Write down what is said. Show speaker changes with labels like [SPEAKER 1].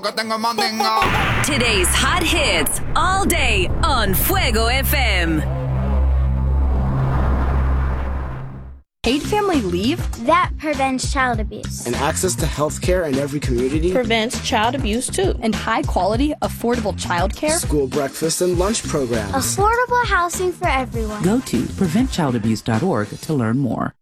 [SPEAKER 1] Today's hot hits all day on Fuego FM.
[SPEAKER 2] Paid family leave?
[SPEAKER 3] That prevents child abuse.
[SPEAKER 4] And access to health care in every community?
[SPEAKER 5] Prevents child abuse too.
[SPEAKER 2] And high quality, affordable child care?
[SPEAKER 4] School breakfast and lunch programs.
[SPEAKER 3] Affordable housing for everyone.
[SPEAKER 6] Go to preventchildabuse.org to learn more.